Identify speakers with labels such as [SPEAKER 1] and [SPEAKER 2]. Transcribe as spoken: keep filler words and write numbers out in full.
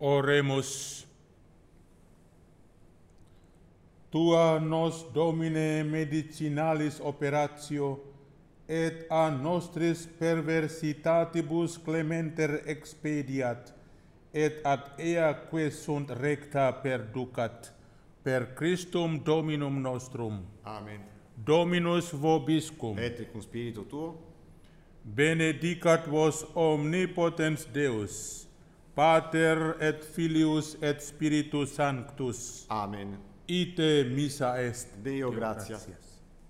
[SPEAKER 1] Oremus. Tua nos Domine medicinalis operatio, et a nostris perversitatibus clementer expediat, et ad eaque sunt recta perducat, per Christum Dominum nostrum.
[SPEAKER 2] Amen.
[SPEAKER 1] Dominus vobiscum.
[SPEAKER 2] Et cum spiritu tuo,
[SPEAKER 1] Benedicat vos omnipotens Deus, Pater et Filius et Spiritus Sanctus.
[SPEAKER 2] Amen.
[SPEAKER 1] Ite missa est.
[SPEAKER 2] Deo gratias.